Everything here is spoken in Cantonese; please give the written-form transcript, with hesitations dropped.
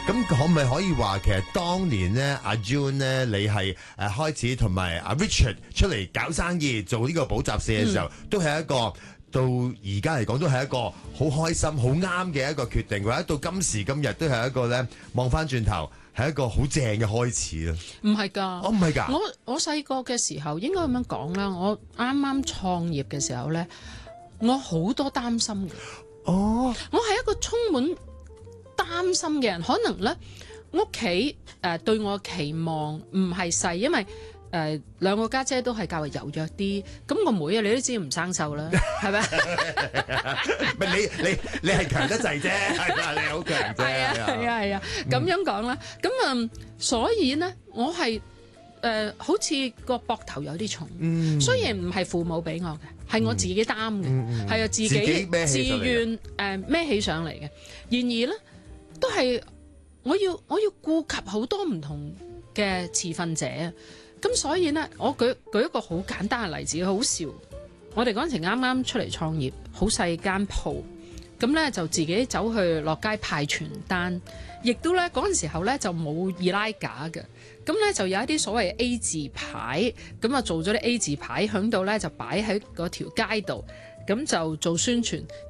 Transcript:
咁可唔可以話，其實當年咧，阿 June 咧，你係開始同埋阿 Richard 出嚟搞生意，做呢個補習社嘅時候，都係一個到而家嚟講都係一個好開心、好啱嘅一個決定，或者到今時今日都係一個咧望翻轉頭係一個好正嘅開始啦。 唔係㗎， 哦唔係㗎， 我細個嘅時候應該咁樣講啦，我啱啱創業嘅時候咧，我好多擔心嘅。 哦， 我係一個充滿擔心嘅人，可能咧屋企對我期望唔係細，因為兩個家姐都係較為柔弱啲，咁個妹啊你都知唔生鏽啦，係咪？ 唔係你係強得滯啫，係啊，你好強啫， 係啊，咁樣講啦，咁所以咧我係好似個膊頭有啲重，雖然唔係父母俾我嘅，係我自己擔嘅，係啊自己自願孭起上嚟嘅。然而咧，都係我要顧及好多唔同嘅持份者啊。咁所以咧，我舉一個好簡單嘅例子，好笑。我哋嗰陣時啱啱出嚟創業，好細間鋪，咁咧就自己走去落街派傳單，亦都咧嗰陣時候咧就冇易拉架嘅。咁咧就有一啲所謂 A 字牌，咁啊做咗啲 A 字牌響度咧就擺喺嗰條街度，咁就做宣傳。